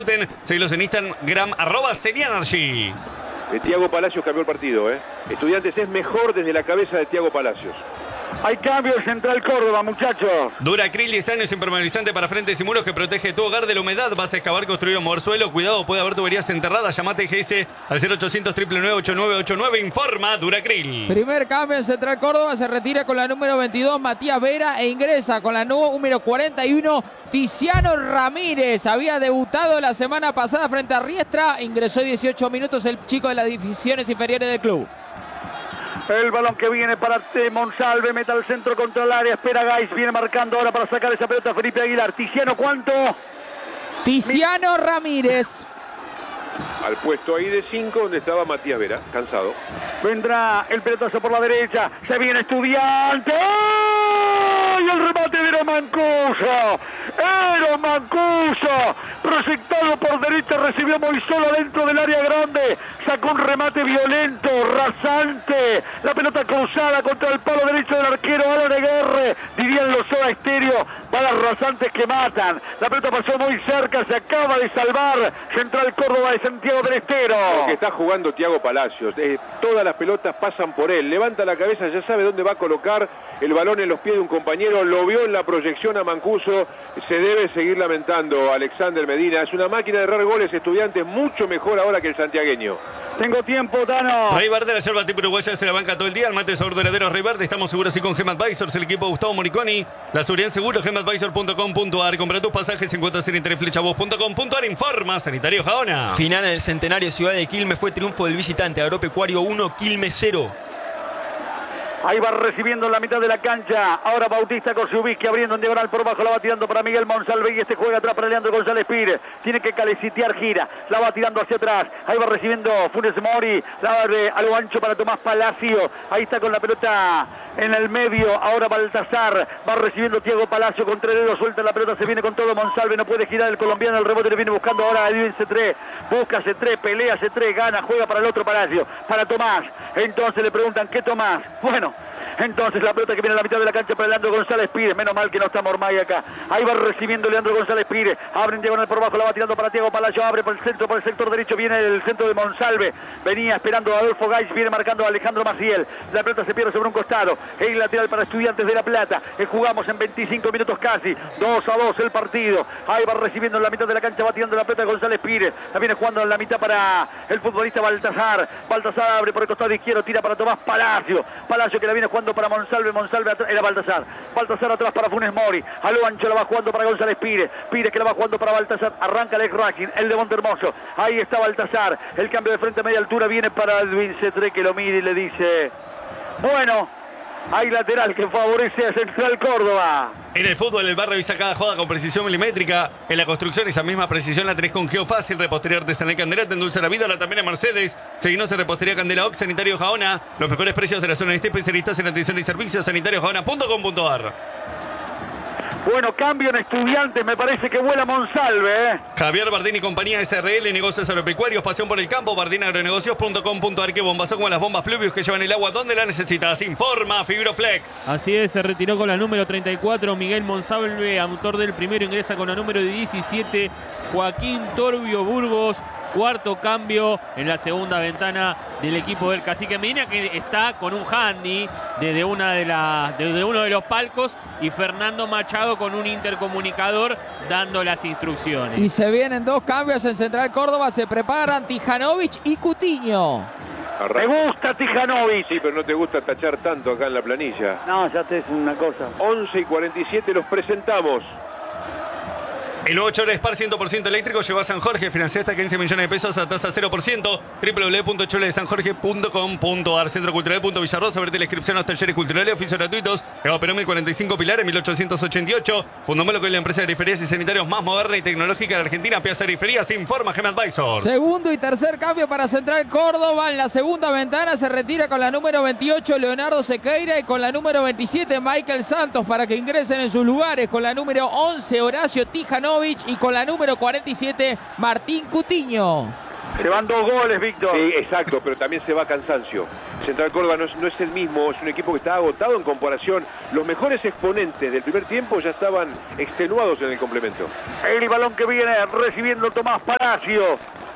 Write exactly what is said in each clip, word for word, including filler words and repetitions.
disfruten. Seguilos en Instagram, arroba Serianergy. Eh, Thiago Palacios cambió el partido, ¿eh? Estudiantes es mejor desde la cabeza de Thiago Palacios. Hay cambio en Central Córdoba, muchachos. Duracril, diez años, impermeabilizante para frentes y muros que protege tu hogar de la humedad. Vas a excavar, construir o mover suelo. Cuidado, puede haber tuberías enterradas. Llamate G S al cero ochocientos, nueve nueve nueve, ocho nueve ocho nueve. Informa Duracril. Primer cambio en Central Córdoba. Se retira con la número veintidós, Matías Vera, e ingresa con la número cuarenta y uno, Tiziano Ramírez. Había debutado la semana pasada frente a Riestra. Ingresó dieciocho minutos el chico de las divisiones inferiores del club. El balón que viene para Monsalve, meta al centro contra el área, espera Gais, viene marcando ahora para sacar esa pelota Felipe Aguilar. Tiziano, ¿cuánto? Tiziano Ramírez. Al puesto ahí de cinco donde estaba Matías Vera, cansado. Vendrá el pelotazo por la derecha, se viene Estudiante. ¡Oh! Y el remate de Mancuso. Era Mancuso, proyectado por derecha, recibió muy solo dentro del área grande, sacó un remate violento, rasante, la pelota cruzada contra el palo derecho del arquero Alan Aguerre, dirían los Soda Estéreo, balas rasantes que matan. La pelota pasó muy cerca, se acaba de salvar Central Córdoba de Santiago del Estero. Lo que está jugando Thiago Palacios, eh, todas las pelotas pasan por él, levanta la cabeza, ya sabe dónde va a colocar el balón en los pies de un compañero, lo vio en la proyección a Mancuso, se debe seguir lamentando Alexander Medina, es una máquina de errar goles. Estudiantes mucho mejor ahora que el santiagueño. Tengo tiempo, Tano. Rey Verde, la yerba tipo uruguaya, se la banca todo el día. El mate sabor duradero Rey Verde. Estamos seguros y con Gem Advisors, el equipo de Gustavo Moriconi. La seguridad en seguro, gem advisor punto com punto a r. Compra tus pasajes en cuotas en interés flechavos punto com punto a r. Informa Sanitario Jaona. Final en el Centenario Ciudad de Quilmes, fue triunfo del visitante. Agropecuario uno, Quilmes cero. Ahí va recibiendo en la mitad de la cancha. Ahora Bautista Kosciuszki abriendo en diagonal por bajo. La va tirando para Miguel Monsalve. Y este juega atrás para Leandro González Pires. Tiene que calecitear, gira. La va tirando hacia atrás. Ahí va recibiendo Funes Mori. La va a lo ancho para Tomás Palacio. Ahí está con la pelota en el medio. Ahora Baltasar. Va recibiendo Thiago Palacio con tres dedos. Suelta la pelota. Se viene con todo Monsalve. No puede girar el colombiano. El rebote le viene buscando ahora a Edwin Cetré. Busca Cetré. Pelea Cetré. Gana. Juega para el otro Palacio. Para Tomás. Entonces le preguntan, ¿qué Tomás? Bueno. Entonces la pelota que viene a la mitad de la cancha para Leandro González Pires. Menos mal que no está Mormay acá. Ahí va recibiendo Leandro González Pires. Abren diagonal por bajo. La va tirando para Thiago Palacio. Abre por el centro, por el sector derecho. Viene el centro de Monsalve. Venía esperando a Adolfo Gais. Viene marcando a Alejandro Maciel. La pelota se pierde sobre un costado. El lateral para Estudiantes de La Plata. Eh, jugamos en veinticinco minutos casi. dos a dos el partido. Ahí va recibiendo en la mitad de la cancha. Va tirando la pelota González Pires. La viene jugando en la mitad para el futbolista Baltasar. Baltasar abre por el costado izquierdo. Tira para Tomás Palacio. Palacio que la viene jugando para Monsalve. Monsalve atrás, era Baltasar. Baltasar atrás para Funes Mori. A lo ancho la va jugando para González Pires. Pires que la va jugando para Baltasar. Arranca el ex Racing, el de Montermoso. Ahí está Baltasar. El cambio de frente a media altura viene para Edwin Cetré, que lo mide y le dice: bueno, hay lateral que favorece a Central Córdoba. En el fútbol, el bar revisa cada jugada con precisión milimétrica. En la construcción, esa misma precisión la tenés con Geofácil. Repostería artesanal Candela, te endulza la vida. Ahora también en Mercedes. Seguinos en Repostería Candela Ox, Sanitario Jaona. Los mejores precios de la zona este, especialistas en atención y servicios. sanitario jaona punto com punto a r. Bueno, cambio en Estudiantes, me parece que vuela Monsalve, ¿eh? Javier Bardini y compañía S R L, negocios agropecuarios, pasión por el campo, bardini agronegocios punto com punto a r. Que bombazo como las bombas Pluvius que llevan el agua donde la necesitas. Informa Fibroflex. Así es, se retiró con la número treinta y cuatro Miguel Monsalve, autor del primero, ingresa con la número diecisiete Joaquín Torbio Burgos. Cuarto cambio en la segunda ventana del equipo del Cacique Medina, que está con un handy desde, una de la, desde uno de los palcos, y Fernando Machado con un intercomunicador dando las instrucciones. Y se vienen dos cambios en Central Córdoba. Se preparan Tijanovic y Cutiño. Me gusta Tijanovic. Sí, pero no te gusta tachar tanto acá en la planilla. No, ya te es una cosa. once y cuarenta y siete los presentamos. El nuevo Chevrolet Spar cien por ciento eléctrico lleva a San Jorge. Financia hasta quince millones de pesos a tasa cero por ciento. doble u doble u doble u punto chevrolet san jorge punto com punto a r. Centro Cultural punto Villarrosa. Verte la inscripción a los talleres culturales. Oficios gratuitos. Eva Perón mil cuarenta y cinco Pilares mil ochocientos ochenta y ocho. Fundamelo con la empresa de periferias y sanitarios más moderna y tecnológica de Argentina. Piazza Periferias. Informa Gem Advisors. Segundo y tercer cambio para Central Córdoba. En la segunda ventana se retira con la número veintiocho Leonardo Sequeira y con la número veintisiete Michael Santos para que ingresen en sus lugares. Con la número once Horacio Tijanovic y con la número cuarenta y siete Martín Cutiño. Se van dos goles, Víctor. Sí, exacto, pero también se va cansancio. Central Córdoba no es, no es el mismo, es un equipo que está agotado en comparación. Los mejores exponentes del primer tiempo ya estaban extenuados en el complemento. El balón que viene recibiendo Tomás Palacio,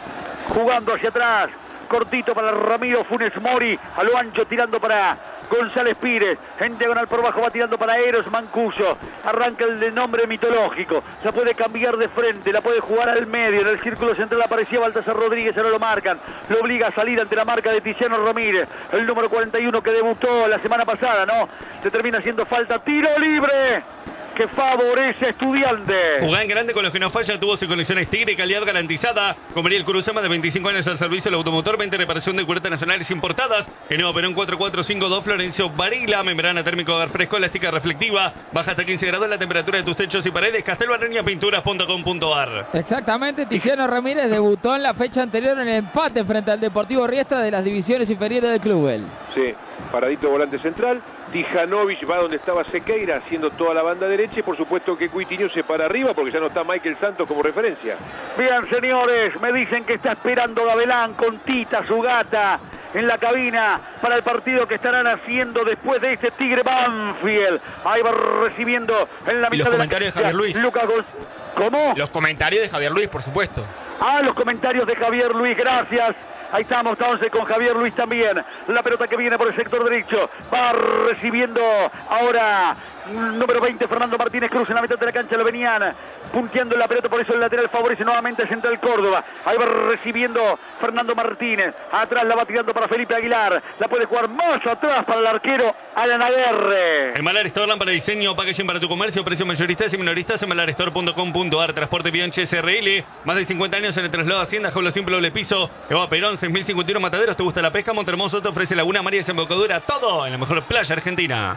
jugando hacia atrás, cortito para Ramiro Funes Mori, a lo ancho tirando para González Pires, en diagonal por bajo va tirando para Eros Mancuso, arranca el de nombre mitológico, se puede cambiar de frente, la puede jugar al medio, en el círculo central aparecía Baltasar Rodríguez, ahora lo marcan, lo obliga a salir ante la marca de Tiziano Ramírez, el número cuarenta y uno que debutó la semana pasada, ¿no? Se termina haciendo falta, tiro libre que favorece a Estudiantes. Jugá en grande con los que no falla, tubos y conexiones Tigre, calidad garantizada. Con Mariel Cruzama de veinticinco años al servicio del automotor, veinte reparación de cubetas nacionales importadas. En Nuevo Perón cuatro cuatro cinco dos, Florencio Varela, membrana térmico hogar fresco, elástica reflectiva. Baja hasta quince grados la temperatura de tus techos y paredes. Castelbarreña Pinturas punto com punto ar. Exactamente, Tiziano Ramírez debutó en la fecha anterior en el empate frente al Deportivo Riestra de las divisiones inferiores del club. Él. Sí, paradito volante central. Tijanovic va donde estaba Sequeira haciendo toda la banda derecha y por supuesto que Cuitiño se para arriba porque ya no está Michael Santos como referencia. Bien, señores, me dicen que está esperando Gavilán con Tita, su gata, en la cabina para el partido que estarán haciendo después de este Tigre Banfield. Ahí va recibiendo en la mitad los de comentarios la de Javier Luis. Lucas Gonz... ¿Cómo? Los comentarios de Javier Luis, por supuesto. Ah, los comentarios de Javier Luis, gracias. Ahí estamos, entonces con Javier Luis también. La pelota que viene por el sector derecho. Va recibiendo ahora número veinte, Fernando Martínez Cruz en la mitad de la cancha. Lo venían punteando la pelota, por eso el lateral favorece nuevamente Central Córdoba. Ahí va recibiendo Fernando Martínez. Atrás la va tirando para Felipe Aguilar. La puede jugar más atrás para el arquero Alan Aguerre. Emalar Store, lámpara de diseño, packaging para tu comercio, precios mayoristas y minoristas. Emalar Store punto com punto ar. Transporte Bianchi S R L. Más de cincuenta años en el traslado de Hacienda. Jaula simple doble piso. Eva Perón, seis mil cincuenta y uno Mataderos. ¿Te gusta la pesca? Montermoso te ofrece Laguna María Desembocadura. Todo en la mejor playa argentina.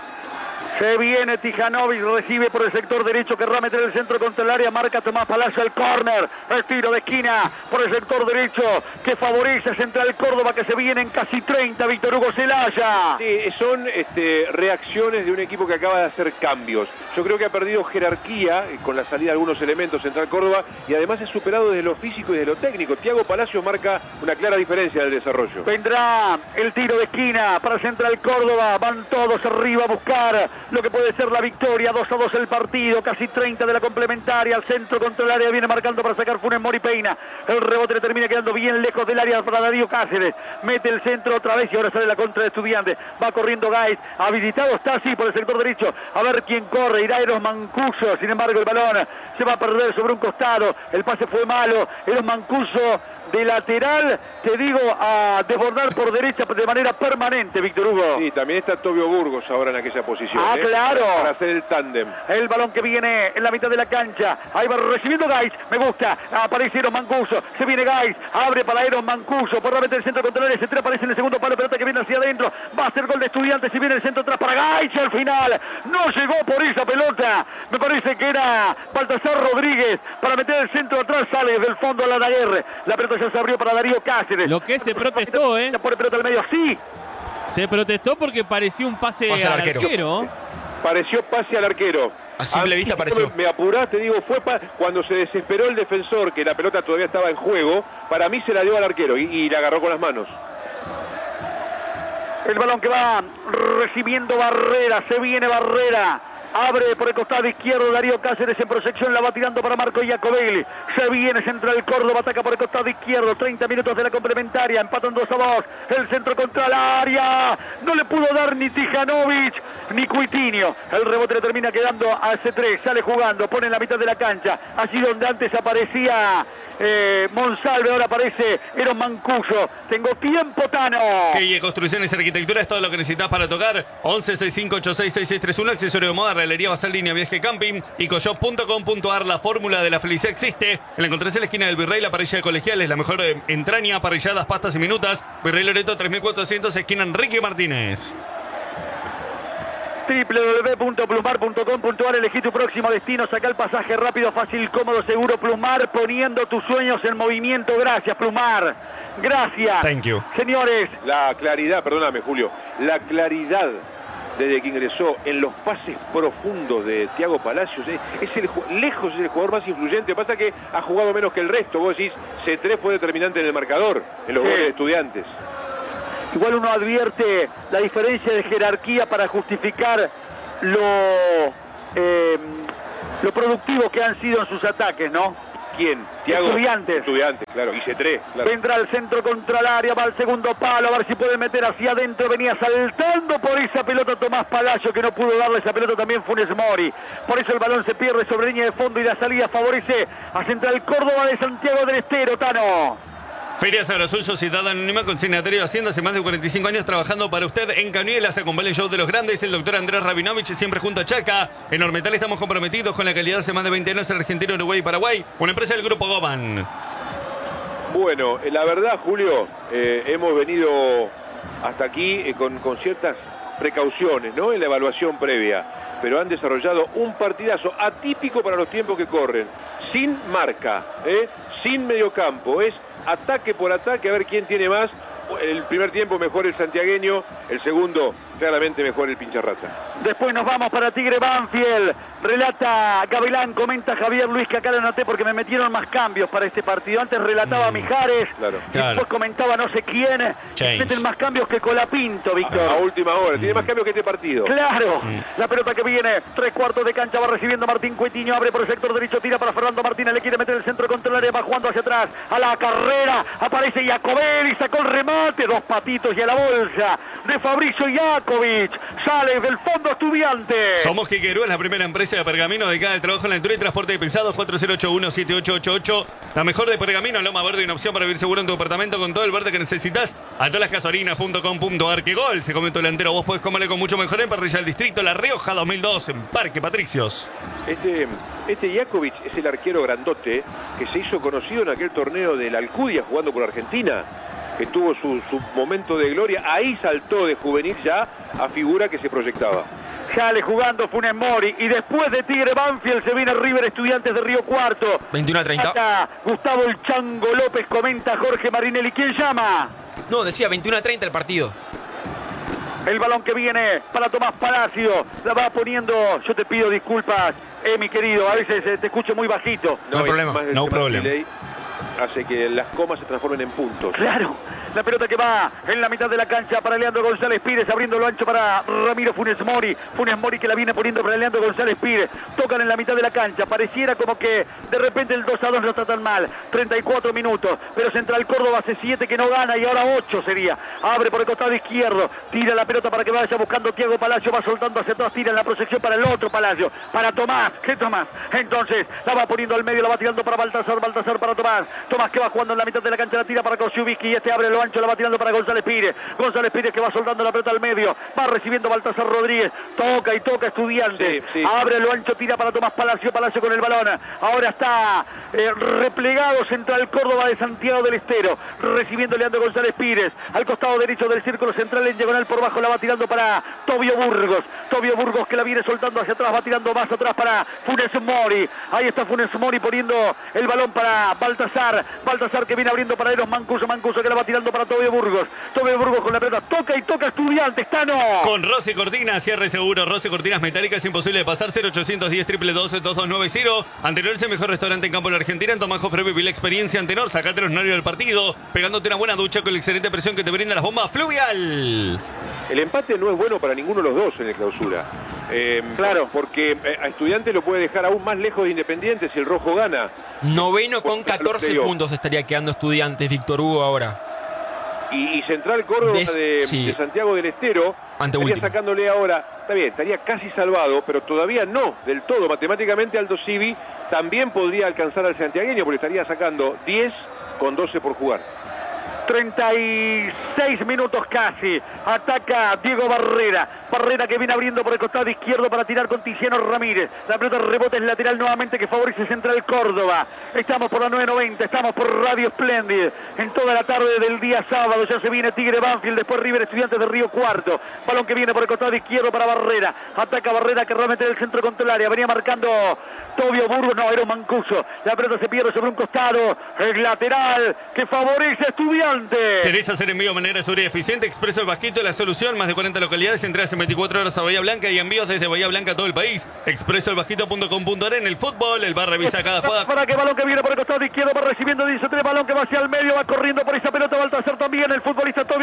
Se viene Tijanovic, recibe por el sector derecho, querrá meter el centro contra el área, marca Tomás Palacio el córner, el tiro de esquina por el sector derecho que favorece a Central Córdoba, que se viene en casi treinta, Víctor Hugo Celaya. Sí, son este, reacciones de un equipo que acaba de hacer cambios. Yo creo que ha perdido jerarquía eh, con la salida de algunos elementos Central Córdoba y además es superado desde lo físico y desde lo técnico. Thiago Palacios marca una clara diferencia del desarrollo. Vendrá el tiro de esquina para Central Córdoba, van todos arriba a buscar lo que puede ser la victoria, dos a dos el partido, casi treinta de la complementaria, al centro contra el área, viene marcando para sacar Funes Mori Peina, el rebote le termina quedando bien lejos del área para Darío Cáceres, mete el centro otra vez y ahora sale la contra de Estudiantes, va corriendo Gais, habilitado está así por el sector derecho, a ver quién corre, irá Eros Mancuso, sin embargo el balón se va a perder sobre un costado, el pase fue malo, Eros Mancuso de lateral, te digo, a desbordar por derecha de manera permanente, Víctor Hugo. Sí, también está Tobio Burgos ahora en aquella posición. Ah, ¿eh? claro. Para hacer el tándem. El balón que viene en la mitad de la cancha. Ahí va recibiendo Gais. Me gusta. Aparece Eros Mancuso. Se viene Gais. Abre para Eros Mancuso. Por meter el centro contra el área. Se aparece en el segundo palo. Pelota que viene hacia adentro. Va a ser gol de Estudiantes. Si viene el centro atrás para Gais. Y al final no llegó por esa pelota. Me parece que era Baltasar Rodríguez. Para meter el centro atrás sale desde el fondo a la Daguerre. La pelota ya se abrió para Darío Cáceres. Lo que se protestó, ¿eh? Por pelota al medio. Sí. Se protestó porque pareció un pase, Pase al al arquero. arquero. Pareció pase al arquero. A simple vista pareció. Me apuraste, digo, fue pa cuando se desesperó el defensor, que la pelota todavía estaba en juego, para mí se la dio al arquero y, y la agarró con las manos. El balón que va recibiendo Barrera, se viene Barrera. Abre por el costado izquierdo Darío Cáceres en proyección, la va tirando para Marco Iacobelli. Se viene Central Córdoba, ataca por el costado izquierdo, treinta minutos de la complementaria, empatan dos a dos. El centro contra el área, no le pudo dar ni Tijanovic ni Cuitiño. El rebote le termina quedando a C tres, sale jugando, pone en la mitad de la cancha, allí donde antes aparecía eh, Monsalve, ahora aparece Eros Mancuso. Tengo tiempo, Tano. G I E Construcciones y Arquitectura es todo lo que necesitas para tocar. once sesenta y cinco ochenta y seis sesenta y seis treinta y uno, accesorio de moda, realería, basal, línea, viaje, camping. Ecoshop punto com punto ar, la fórmula de la felicidad existe. La encontrás en la esquina del Virrey, la parrilla de colegiales, la mejor eh, entraña, parrilladas, pastas y minutas. Virrey Loreto tres mil cuatrocientos, esquina Enrique Martínez. w w w punto plumar punto com punto ar. Elegí tu próximo destino, saca el pasaje rápido, fácil, cómodo, seguro. Plumar, poniendo tus sueños en movimiento. Gracias, Plumar. Gracias. Thank you. Señores. La claridad, perdóname, Julio, la claridad desde que ingresó en los pases profundos de Thiago Palacios, eh, es el lejos es el jugador más influyente. Pasa que ha jugado menos que el resto. Vos decís, C tres fue determinante en el marcador, en los sí. goles de Estudiantes. igual uno advierte la diferencia de jerarquía para justificar lo, eh, lo productivo que han sido en sus ataques, ¿no? ¿Quién? Thiago. Estudiantes. Estudiantes, claro. Hice tres, claro. Vendrá al centro contra el área, va al segundo palo, a ver si puede meter hacia adentro. Venía saltando por esa pelota Tomás Palacio, que no pudo darle esa pelota también Funes Mori. Por eso el balón se pierde sobre línea de fondo y la salida favorece a Central Córdoba de Santiago del Estero, Tano. Ferias Agrosul, Sociedad Anónima, consignatario de Hacienda, hace más de cuarenta y cinco años trabajando para usted en Cañuelas. Acompaña el show de los grandes, el doctor Andrés Rabinovich, siempre junto a Chaca. En Ormetal estamos comprometidos con la calidad hace más de veinte años en Argentina, Uruguay y Paraguay. Una empresa del Grupo Goban. Bueno, eh, la verdad, Julio, eh, hemos venido hasta aquí eh, con, con ciertas precauciones, ¿no? En la evaluación previa. Pero han desarrollado un partidazo atípico para los tiempos que corren. Sin marca, ¿eh? Sin mediocampo. Es ataque por ataque, a ver quién tiene más. El primer tiempo mejor el santiagueño, el segundo claramente mejor el pincharrata. Después nos vamos para Tigre Banfield. Relata Gavilán, comenta Javier Luis, que acá lo anoté porque me metieron más cambios para este partido. Antes relataba mm, Mijares, claro. Y después claro. comentaba no sé quién. Change. Meten más cambios que Colapinto, Víctor. A, a última hora, mm. tiene más cambios que este partido. Claro, mm. la pelota que viene, tres cuartos de cancha, va recibiendo Martín Cuetiño, abre por el sector derecho, tira para Fernando Martínez, le quiere meter el centro contra el área, va jugando hacia atrás, a la carrera, aparece Jacobelli, sacó el remate, dos patitos y a la bolsa de Fabricio Jakovic, sale del fondo Estudiante. Somos Quiquerú, es la primera empresa de pergamino dedicada al trabajo en la altura y transporte de pesados. Cuatro cero ocho uno siete ocho ocho ocho. La mejor de pergamino, Loma Verde, una opción para vivir seguro en tu departamento con todo el verde que necesitas. A todas las gasolinas punto com punto ar. ¡Qué gol! Se come tu delantero. Vos podés comerle con mucho mejor en Parrilla del Distrito La Rioja dos mil dos en Parque Patricios. Este, este Jakovic es el arquero grandote que se hizo conocido en aquel torneo de la Alcudia jugando por Argentina, que tuvo su, su momento de gloria. Ahí saltó de juvenil ya a figura que se proyectaba. Sale jugando Funes Mori y después de Tigre Banfield se viene River Estudiantes de Río Cuarto. veintiuno a treinta. Acá Gustavo el Chango López, comenta Jorge Marinelli. ¿Quién llama? No, decía veintiuno a treinta el partido. El balón que viene para Tomás Palacio. La va poniendo, yo te pido disculpas, eh, mi querido, a veces eh, te escucho muy bajito. No, no hay problema, no problema. Hace que las comas se transformen en puntos. Claro, la pelota que va en la mitad de la cancha para Leandro González Pires, abriendo lo ancho para Ramiro Funes Mori. Funes Mori que la viene poniendo para Leandro González Pires. Tocan en la mitad de la cancha, pareciera como que de repente el dos a dos no está tan mal. treinta y cuatro minutos, pero Central Córdoba hace siete que no gana y ahora ocho sería. Abre por el costado izquierdo, tira la pelota para que vaya buscando Thiago Palacio, va soltando hacia atrás, tira en la proyección para el otro Palacio, para Tomás. ¿Qué Tomás? Entonces la va poniendo al medio, la va tirando para Baltasar, Baltasar para Tomás. Tomás que va jugando en la mitad de la cancha, la tira para Kosiubiski y este abre lo ancho, la va tirando para González Pires. González Pires que va soldando la pelota al medio, va recibiendo Baltasar Rodríguez, toca y toca Estudiante, sí, sí. Abre lo ancho, tira para Tomás Palacio, Palacio con el balón. Ahora está eh, replegado Central Córdoba de Santiago del Estero, recibiendo Leandro González Pires, al costado derecho del círculo central, en diagonal por bajo la va tirando para Tobio Burgos. Tobio Burgos que la viene soltando hacia atrás, va tirando más atrás para Funes Mori. Ahí está Funes Mori poniendo el balón para Baltasar. Baltasar que viene abriendo para Eros Mancuso. Mancuso que la va tirando para Tobio Burgos. Tobio Burgos con la pelota. Toca y toca Estudiantes. Tano. Con Rossi Cortinas, cierre seguro. Rossi Cortinas metálicas, imposible de pasar. cero ochocientos diez, doce doce, dos dos nueve cero. Antenor es el mejor restaurante en campo de la Argentina. En Tomás Jofre viví la experiencia Antenor. Sacate los nervios del partido, pegándote una buena ducha con la excelente presión que te brinda las bombas Fluvial. El empate no es bueno para ninguno de los dos en el clausura. Eh, claro, porque a Estudiantes lo puede dejar aún más lejos de Independiente si el rojo gana. Noveno con catorce puntos estaría quedando Estudiantes, Víctor Hugo ahora. Y, y Central Córdoba Des, de, sí. de Santiago del Estero Ante estaría último. sacándole ahora, está bien, estaría casi salvado, pero todavía no del todo. Matemáticamente Aldo Civi también podría alcanzar al santiagueño porque estaría sacando diez con doce por jugar. treinta y seis minutos casi. Ataca Diego Barrera. Barrera que viene abriendo por el costado izquierdo para tirar con Tiziano Ramírez. La pelota rebota es lateral nuevamente que favorece Central Córdoba. Estamos por la nueve noventa, estamos por Radio Splendid. En toda la tarde del día sábado ya se viene Tigre Banfield, después River Estudiantes de Río Cuarto. Balón que viene por el costado izquierdo para Barrera. Ataca Barrera que realmente del centro contra el área. Venía marcando Tobio Burgos, no, era un Mancuso. La pelota se pierde sobre un costado. El lateral que favorece a Estudiantes. ¿Querés hacer envío de manera segura y eficiente? Expreso El Vasquito, la solución. Más de cuarenta localidades, entregas en veinticuatro horas a Bahía Blanca y envíos desde Bahía Blanca a todo el país. expreso el vasquito punto com punto ar. En el fútbol, el bar revisa cada jugada. Para que balón que viene por el costado izquierdo, va recibiendo, dice tres, balón que va hacia el medio, va corriendo por esa pelota Baltasar también, el futbolista Tobio Burgos.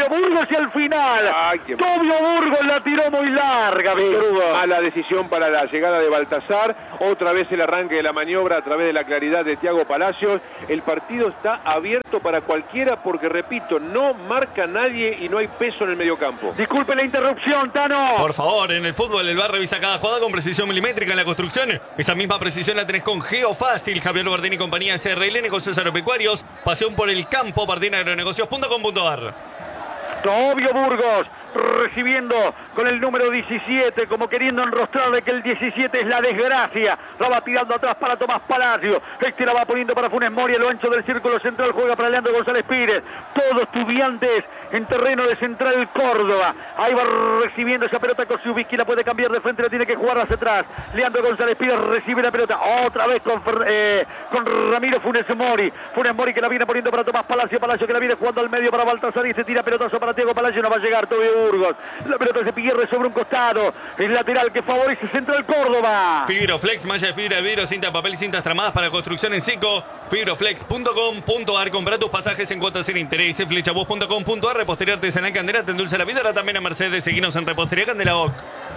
hacia el final. Ay, qué Tobio Burgos la tiró muy larga, Víctor Hugo. Mala decisión para la llegada de Baltasar. Otra vez el arranque de la maniobra a través de la claridad de Thiago Palacios. El partido está abierto para cualquiera porque, repito, no marca nadie y no hay peso en el mediocampo. Disculpe la interrupción, Tano. Por favor, en el fútbol el V A R revisa cada jugada con precisión milimétrica. En la construcción, esa misma precisión la tenés con Geofácil. Javier Bardini y compañía S R L, negocios agropecuarios, pasión por el campo, bardini agronegocios punto com punto a r. Tobio Burgos recibiendo con el número diecisiete, como queriendo enrostrarle que el diecisiete es la desgracia. La va tirando atrás para Tomás Palacio. Este la va poniendo para Funes Mori, a lo ancho del círculo central juega para Leandro González Pires. Todos Estudiantes en terreno de Central Córdoba. Ahí va recibiendo esa pelota Kosciuszki, la puede cambiar de frente, la tiene que jugar hacia atrás. Leandro González Pires recibe la pelota otra vez con, eh, con Ramiro Funes Mori. Funes Mori que la viene poniendo para Tomás Palacio. Palacio que la viene jugando al medio para Baltasar y se tira pelotazo para Thiago Palacio. No va a llegar Tobio Burgos. La pelota se pierde sobre un costado. El lateral que favorece Central Córdoba. Fibroflex, malla de fibra de vidrio, cinta, papel y cintas tramadas para construcción en seco. Fibroflex punto com punto a r. Compra tus pasajes en cuotas sin interés. Flechabús punto com punto a r. Repostería artesanal Candela te endulza la vida. Ahora también a Mercedes. Seguinos en Repostería Candela O C.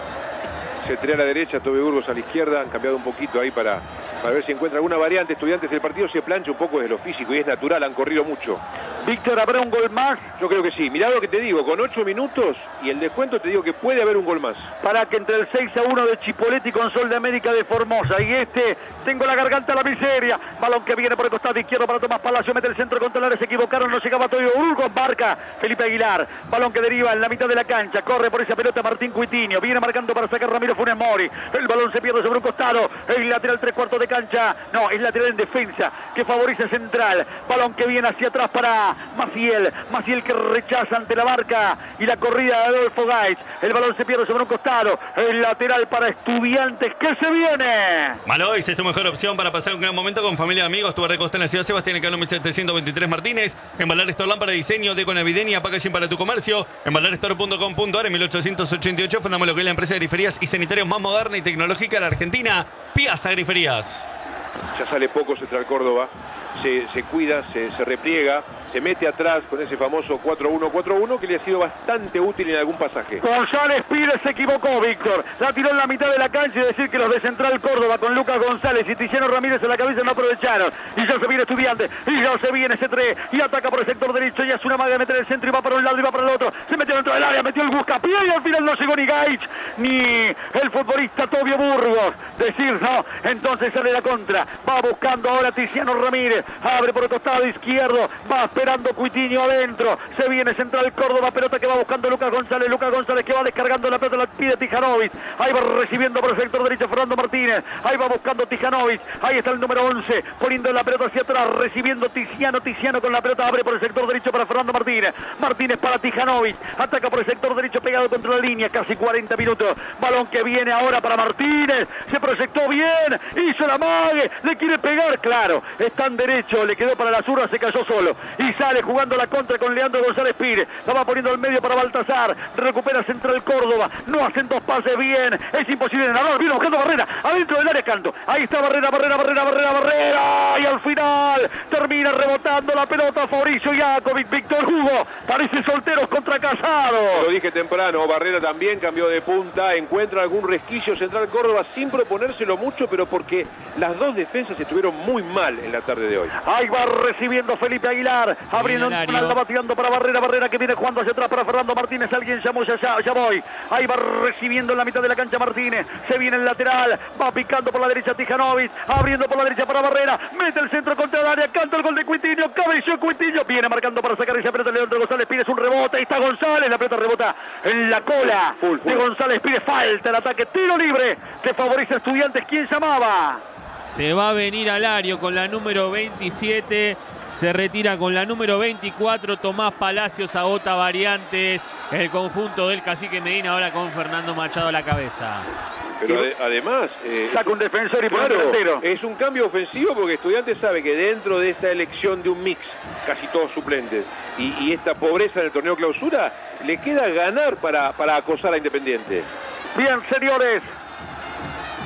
Se tira a la derecha, Tobio Burgos a la izquierda. Han cambiado un poquito ahí para, para ver si encuentra alguna variante. Estudiantes, el partido se plancha un poco desde lo físico y es natural. Han corrido mucho. Víctor, ¿habrá un gol más? Yo creo que sí. Mirá lo que te digo. Con ocho minutos y el descuento te digo que puede haber un gol más. Para que entre el seis a uno de Chipoletti con Sol de América de Formosa. Y este, tengo la garganta a la miseria. Balón que viene por el costado izquierdo para Tomás Palacio. Mete el centro contra el área. Se equivocaron. No llegaba Tobio Burgos. Marca Felipe Aguilar. Balón que deriva en la mitad de la cancha. Corre por esa pelota Martín Cuitinho. Viene marcando para sacar Ramiro Funes Mori. El balón se pierde sobre un costado. El lateral tres cuartos de cancha. No, es lateral en defensa que favorece Central. Balón que viene hacia atrás para Maciel. Maciel que rechaza ante la marca y la corrida de Adolfo Gaitz. El balón se pierde sobre un costado. El lateral para Estudiantes que se viene. Malois es tu mejor opción para pasar un gran momento con familia y amigos. Tu bar de costa en la ciudad Sebastián Elcano mil setecientos veintitrés Martínez. En Bailar Store lámpara de diseño, deco navideña, packaging para tu comercio. En bailar store punto com punto a r. En mil ochocientos ochenta y ocho fundamos lo que es la empresa de griferías y sanitarios más moderna y tecnológica de la Argentina, Piazza Griferías. Ya sale poco Central Córdoba. Se, se cuida, se, se repliega, se mete atrás con ese famoso cuatro uno cuatro uno que le ha sido bastante útil en algún pasaje. González Pires se equivocó, Víctor. La tiró en la mitad de la cancha y decir que los de Central Córdoba con Lucas González y Tiziano Ramírez en la cabeza no aprovecharon. Y ya se viene Estudiante, y ya se viene ese tres y ataca por el sector derecho y hace una maga de meter el centro y va para un lado y va para el otro. Se metió dentro del área, metió el buscapié y al final no llegó ni Gaich ni el futbolista Tobio Burgos. Decir no, entonces sale la contra. Va buscando ahora Tiziano Ramírez. Abre por el costado izquierdo. Va esperando Cuitinho adentro. Se viene Central Córdoba. Pelota que va buscando Lucas González. Lucas González que va descargando la pelota. La pide Tijanovic. Ahí va recibiendo por el sector derecho Fernando Martínez. Ahí va buscando Tijanovic. Ahí está el número once. Poniendo la pelota hacia atrás. Recibiendo Tiziano. Tiziano con la pelota. Abre por el sector derecho para Fernando Martínez. Martínez para Tijanovic. Ataca por el sector derecho pegado contra la línea. Casi cuarenta minutos. Balón que viene ahora para Martínez. Se proyectó bien. Hizo la mague. Le quiere pegar. Claro. Está en derecho. Le quedó para la zurda. Se cayó solo. Y sale jugando la contra con Leandro González Pires. La va poniendo al medio para Baltasar. Recupera Central Córdoba. No hacen dos pases bien. Es imposible. Nadal viene buscando Barrera. Adentro del área Canto. Ahí está Barrera, Barrera, Barrera, Barrera, Barrera. Y al final termina rebotando la pelota Fabricio Iacovic. Víctor Hugo. Parece solteros contra casados. Lo dije temprano. Barrera también cambió de punta. Encuentra algún resquicio Central Córdoba sin proponérselo mucho, pero porque las dos defensas estuvieron muy mal en la tarde de hoy. Ahí va recibiendo Felipe Aguilar. Abriendo un la va tirando para Barrera. Barrera que viene jugando hacia atrás para Fernando Martínez. Alguien llamó, ya, ya, ya voy. Ahí va recibiendo en la mitad de la cancha Martínez. Se viene el lateral. Va picando por la derecha Tijanovic. Abriendo por la derecha para Barrera. Mete el centro contra el área. Canta el gol de Cuitinho. Cabeció Cuitinho. Viene marcando para sacar esa pelota. Leandro González Pires. Un rebote. Ahí está González. La pelota rebota en la cola full, full. de González Pires. Falta el ataque. Tiro libre que favorece a Estudiantes. ¿Quién llamaba? Se va a venir Alario con la número veintisiete. Se retira con la número veinticuatro. Tomás Palacios agota variantes. El conjunto del Cacique Medina ahora con Fernando Machado a la cabeza. Pero ade además... Eh, saca un defensor y pone claro, un delantero. Es un cambio ofensivo porque Estudiantes sabe que dentro de esta elección de un mix, casi todos suplentes, y, y esta pobreza en el torneo clausura, le queda ganar para, para acosar a Independiente. Bien, señores.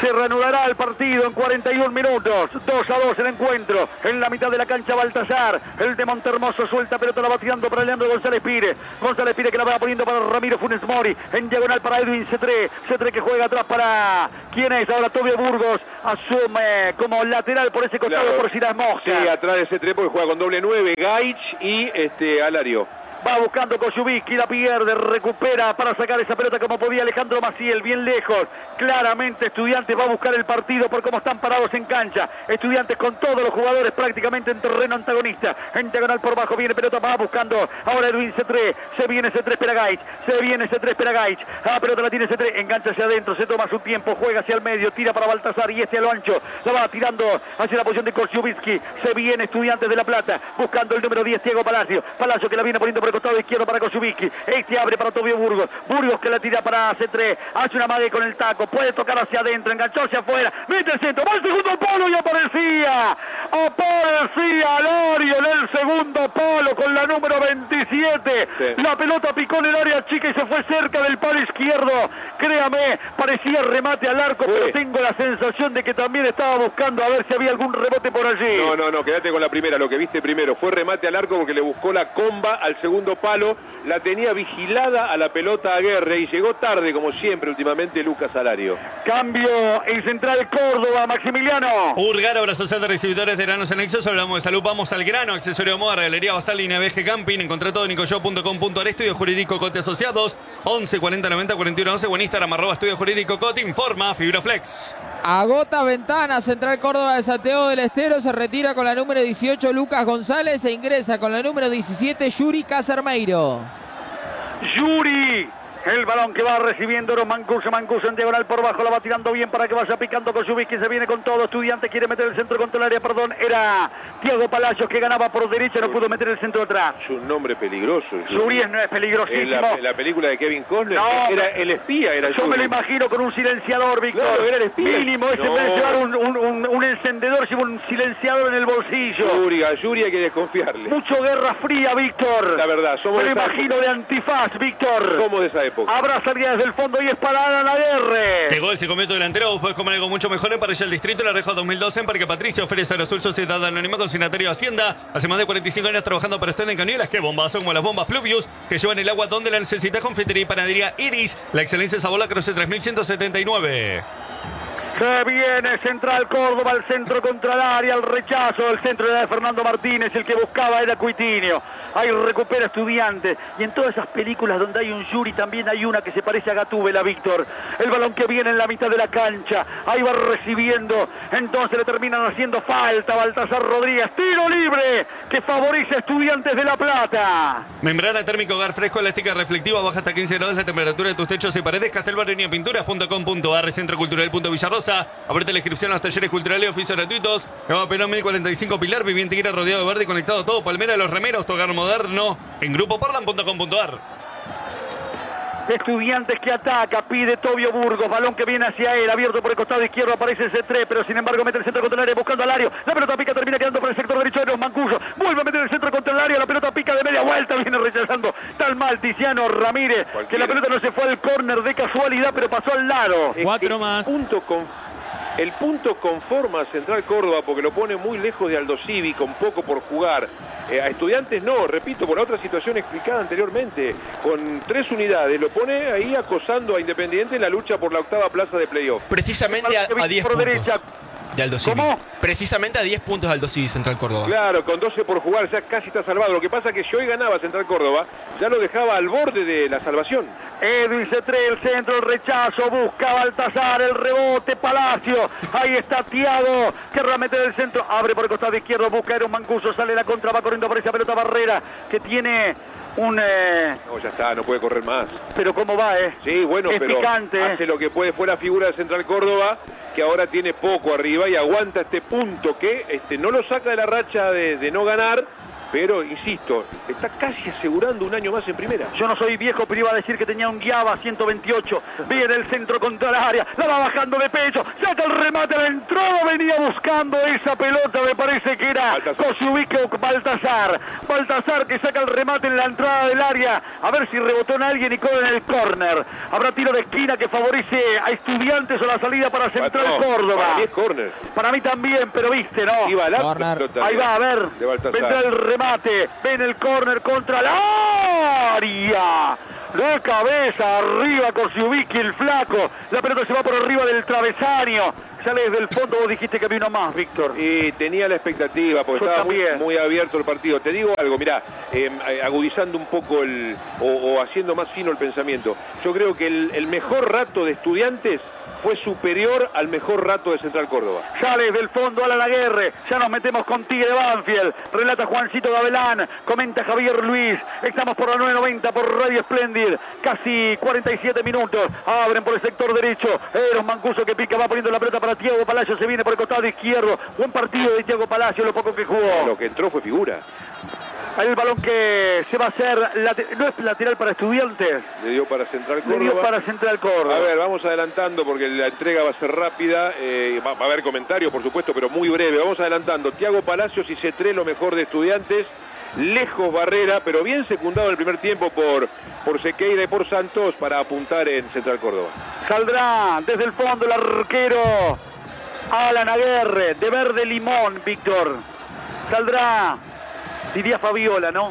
Se reanudará el partido en cuarenta y un minutos. dos a dos el encuentro. En la mitad de la cancha Baltasar. El de Montermoso suelta pelota, la va tirando para Leandro González Pire. González Pire que la va poniendo para Ramiro Funes Mori. En diagonal para Edwin Cetré. Cetré que juega atrás para... ¿Quién es? Ahora Tobio Burgos asume como lateral por ese costado, claro, por Silas Mosca. Sí, atrás de Cetré porque juega con doble nueve. Gaich y este Alario. Va buscando Kosciuszki, la pierde, recupera para sacar esa pelota como podía Alejandro Maciel, bien lejos. Claramente Estudiantes va a buscar el partido por cómo están parados en cancha. Estudiantes con todos los jugadores prácticamente en terreno antagonista. En diagonal por bajo viene pelota, va buscando ahora Edwin Cetré. Se viene Cetré, espera Gaich. Se viene Cetré, espera Gaich. La pelota la tiene Cetré, engancha hacia adentro, se toma su tiempo, juega hacia el medio, tira para Baltasar y este a lo ancho. La va tirando hacia la posición de Kosciuszki. Se viene Estudiantes de La Plata, buscando el número diez, Diego Palacio. Palacio que la viene poniendo por el costado izquierdo para Kosciuszki. Este abre para Tobio Burgos. Burgos que la tira para Cetré. Hace una mague con el taco. Puede tocar hacia adentro. Enganchó hacia afuera. Mete el centro. Va el segundo palo y aparecía. Aparecía Alario en el segundo palo con la número veintisiete. Sí. La pelota picó en el área chica y se fue cerca del palo izquierdo. Créame, parecía remate al arco, sí, pero tengo la sensación de que también estaba buscando a ver si había algún rebote por allí. No, no, no, quédate con la primera. Lo que viste primero fue remate al arco porque le buscó la comba al segundo palo. La tenía vigilada a la pelota a Aguerre y llegó tarde, como siempre, últimamente, Lucas Alario. Cambio en Central Córdoba, Maximiliano. Urgar, obra social de recibidores de granos anexos. Hablamos de salud, vamos al grano. Accesorio de moda, Galería Basal, línea B G Camping. Encontrá todo en nicoyo punto com punto ar. Estudio Jurídico Cote Asociados. once cuarenta noventa cuarenta y uno once. O en Instagram, arroba Estudio Jurídico Cote. Informa Fibraflex. Agota ventana, Central Córdoba de Santiago del Estero. Se retira con la número dieciocho, Lucas González. E ingresa con la número diecisiete, Yuri Casermeiro. Yuri. El balón que va recibiendo Oro Mancuso, Mancuso en diagonal por bajo, la va tirando bien para que vaya picando Kosciuszki, se viene con todo, Estudiante quiere meter el centro contra el área, perdón, era Thiago Palacios que ganaba por derecha, no pudo meter el centro atrás. Es un nombre peligroso. Yuri no es peligrosísimo. En la, en la película de Kevin Costner no, era el espía, era yo Yuri. Me lo imagino con un silenciador, Víctor. Claro, era el espía. Mínimo, ese no. en vez de llevar un, un, un, un encendedor, lleva un silenciador en el bolsillo. Yuri, a Yuri hay que desconfiarle. Mucho guerra fría, Víctor. La verdad, somos me de lo esa imagino época. De antifaz, Víctor. Somos de esa época. Habrá salida desde el fondo y es parada la Aguerre. De gol se comete delantero, vos podés comer algo mucho mejor en Parrilla El Distrito, La Reja dos mil doce, en Parque Patricio, Férez Azul, Sociedad Anónima, Consignatario de Hacienda. Hace más de cuarenta y cinco años trabajando para usted en Cañuelas. ¿Qué bombas? Son como las bombas Pluvius, que llevan el agua donde la necesita. Confitería y panadería Iris, la excelencia de sabor, la Croce tres mil ciento setenta y nueve. Se viene Central Córdoba, al centro contra el área, el rechazo, el centro era de Fernando Martínez, el que buscaba era Cuitinho. Ahí recupera Estudiantes. Y en todas esas películas donde hay un Yuri también hay una que se parece a Gatúbela, Víctor. El balón que viene en la mitad de la cancha. Ahí va recibiendo. Entonces le terminan haciendo falta. Baltasar Rodríguez. Tiro libre que favorece a Estudiantes de La Plata. Membrana térmica hogar fresco, elástica reflectiva, baja hasta quince grados la temperatura de tus techos y paredes. Castelbarreña Pinturas punto com punto ar, Centro Cultural punto Villarrosa. Aprieta la inscripción a los talleres culturales y oficios gratuitos. Nueva Perón mil cuarenta y cinco Pilar, Viviente Tigre rodeado de verde, conectado todo. Palmera, Los Remeros, Togar Moderno, en grupo portland punto com punto ar. Estudiantes que ataca, pide Tobio Burgos, balón que viene hacia él, abierto por el costado izquierdo, aparece Cetré, pero sin embargo mete el centro contra el área buscando al Alario, la pelota pica, termina quedando por el sector derecho de los Mancuso, vuelve a meter el centro contra el área, la pelota pica de media vuelta, viene rechazando tal mal Tiziano Ramírez, cualquiera, que la pelota no se fue al córner de casualidad, pero pasó al lado. Cuatro más. Punto con... El punto conforma a Central Córdoba porque lo pone muy lejos de Aldo Civi, con poco por jugar. Eh, a Estudiantes no, repito, por la otra situación explicada anteriormente, con tres unidades, lo pone ahí acosando a Independiente en la lucha por la octava plaza de playoff. Precisamente a, a diez por puntos derecha. De Aldo Civi. ¿Cómo? Precisamente a diez puntos de Aldo Civi, Central Córdoba. Claro, con doce por jugar ya casi está salvado. Lo que pasa es que si hoy ganaba Central Córdoba, ya lo dejaba al borde de la salvación. Edwin Cetré, el centro, el rechazo, busca Baltasar, el rebote, Palacio, ahí está Thiago, querrá meter el centro, abre por el costado izquierdo, busca a Eros Mancuso, sale la contra, va corriendo por esa pelota Barrera, que tiene un... Eh... No, ya está, no puede correr más. Pero cómo va, ¿eh? Sí, bueno, es pero picante, hace eh. lo que puede, fue la figura de Central Córdoba, que ahora tiene poco arriba y aguanta este punto que este, no lo saca de la racha de, de no ganar, pero insisto, está casi asegurando un año más en primera. Yo no soy viejo, pero iba a decir que tenía un Guiaba ciento veintiocho. Viene el centro contra el área, la va bajando de pecho, saca el remate a la entrada, venía buscando esa pelota, me parece que era Kosciuszko o Baltasar. Baltasar que saca el remate en la entrada del área, a ver si rebotó en alguien y corre en el córner. Habrá tiro de esquina que favorece a Estudiantes o la salida para Central no, Córdoba. Para mí es córner. Para mí también, pero viste, ¿no? Iba la Corner. Ahí va, a ver, vendrá el remate, ven el córner contra la área. De cabeza, arriba Kosciuszko, el flaco. La pelota se va por arriba del travesaño. Sale desde el fondo, vos dijiste que vino más, Víctor. Y tenía la expectativa, porque Yo estaba muy, también. muy abierto el partido. Te digo algo, mirá, eh, agudizando un poco el, o, o haciendo más fino el pensamiento. Yo creo que el, el mejor rato de Estudiantes fue superior al mejor rato de Central Córdoba. Sale del fondo Alan Aguerre, ya nos metemos con Tigre Banfield, relata Juancito Gavelán, comenta Javier Luis, estamos por la nueve noventa por Radio Splendid, casi cuarenta y siete minutos, abren por el sector derecho, Eros Mancuso que pica, va poniendo la pelota para Thiago Palacio, se viene por el costado izquierdo, buen partido de Thiago Palacio, lo poco que jugó. Lo que entró fue figura. Ahí el balón que se va a hacer, no es lateral para Estudiantes, Le dio para Central le Córdoba. dio para Central Córdoba. A ver, vamos adelantando porque la entrega va a ser rápida, eh, va, va a haber comentarios por supuesto, pero muy breve. Vamos adelantando, Thiago Palacios y Cetré, lo mejor de Estudiantes, lejos Barrera, pero bien secundado en el primer tiempo por, por Sequeira y por Santos para apuntar en Central Córdoba. Saldrá desde el fondo el arquero Alan Aguerre, de verde limón, Víctor. Saldrá, diría Fabiola, ¿no?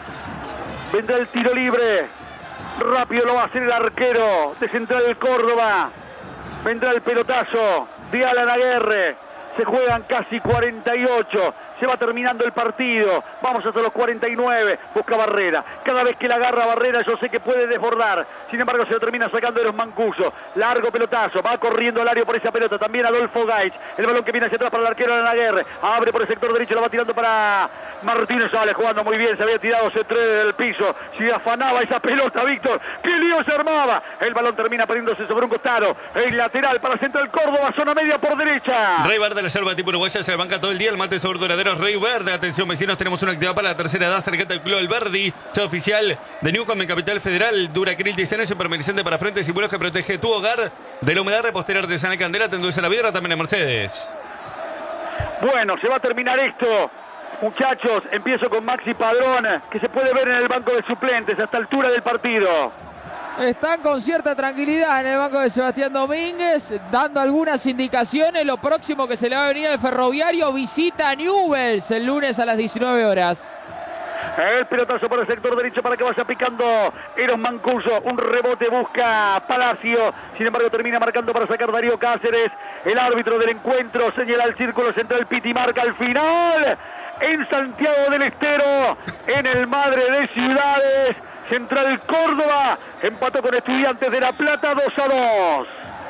Vendrá el tiro libre. Rápido lo va a hacer el arquero de Central Córdoba. Vendrá el pelotazo de Alan Aguerre. Se juegan casi cuarenta y ocho. Se va terminando el partido. Vamos hasta los cuarenta y nueve. Busca Barrera. Cada vez que la agarra Barrera yo sé que puede desbordar. Sin embargo se lo termina sacando Eros Mancuso. Largo pelotazo. Va corriendo al área por esa pelota. También Adolfo Gaich. El balón que viene hacia atrás para el arquero Alan Aguerre. Abre por el sector derecho. La va tirando para Martínez. Sale jugando muy bien. Se había tirado Cetré del piso. Se afanaba esa pelota, Víctor. ¡Qué lío se armaba! El balón termina perdiéndose sobre un costado. El lateral para Central Córdoba. Zona media por derecha. Rey Verde, la yerba tipo uruguaya, se banca todo el día. El mate sobre duradero Rey Verde. Atención vecinos, tenemos una actividad para la tercera edad. Cercata al Club Alberdi. Ya oficial de Newcom en Capital Federal. Duracril diseño impermeabilizante para frentes y muros que protege tu hogar de la humedad. Repostería artesanal Candela. Te endulza la vidra también en Mercedes. Bueno, se va a terminar esto. Muchachos, empiezo con Maxi Padrón, que se puede ver en el banco de suplentes a esta altura del partido. Están con cierta tranquilidad en el banco de Sebastián Domínguez, dando algunas indicaciones. Lo próximo que se le va a venir al Ferroviario, visita a Newell's el lunes a las diecinueve horas. El pelotazo por el sector derecho para que vaya picando Eros Mancuso. Un rebote busca Palacio. Sin embargo termina marcando para sacar Darío Cáceres. El árbitro del encuentro señala el círculo central. Piti marca al final. En Santiago del Estero. En el Madre de Ciudades. Central Córdoba empató con Estudiantes de La Plata dos a dos.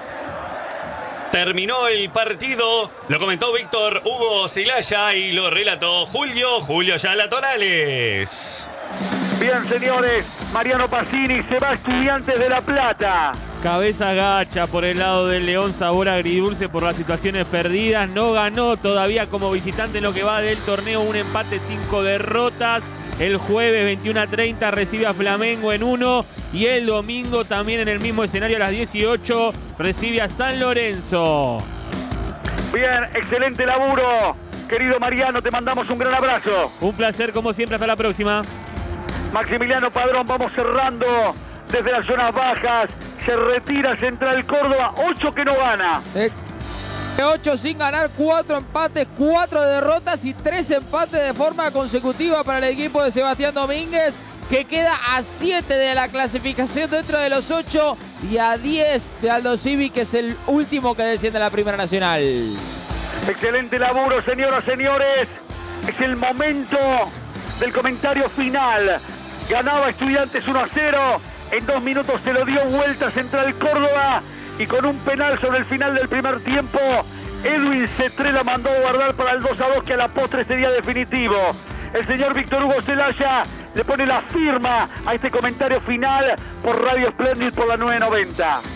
Terminó el partido, lo comentó Víctor Hugo Celaya y lo relató Julio, Julio Yala Torales. Bien, señores, Mariano Pacini se va a Estudiantes de La Plata. Cabeza gacha por el lado del León, sabor agridulce por las situaciones perdidas. No ganó todavía como visitante en lo que va del torneo, un empate, cinco derrotas. El jueves veintiuno a treinta recibe a Flamengo en uno y el domingo también en el mismo escenario a las dieciocho recibe a San Lorenzo. Bien, excelente laburo. Querido Mariano, te mandamos un gran abrazo. Un placer como siempre, hasta la próxima. Maximiliano Padrón, vamos cerrando desde las zonas bajas. Se retira Central Córdoba, ocho que no gana. Eh, ocho sin ganar, cuatro empates, cuatro derrotas y tres empates de forma consecutiva para el equipo de Sebastián Domínguez, que queda a siete de la clasificación dentro de los ocho y a diez de Aldo Civi, que es el último que desciende a la Primera Nacional. Excelente laburo, señoras, señores. Es el momento del comentario final. Ganaba Estudiantes uno a cero. En dos minutos se lo dio vuelta Central Córdoba. Y con un penal sobre el final del primer tiempo, Edwin Cetré la mandó a guardar para el dos a dos, que a la postre sería definitivo. El señor Víctor Hugo Celaya le pone la firma a este comentario final por Radio Splendid por la nueve noventa.